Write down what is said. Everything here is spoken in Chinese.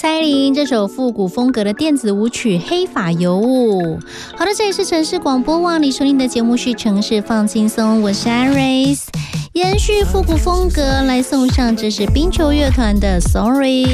蔡依林这首复古风格的电子舞曲《黑发尤物》。好的，这里是城市广播网，你收听的节目是城市放轻松，我是安瑞斯。延续复古风格来送上，这是冰球乐团的 Sorry。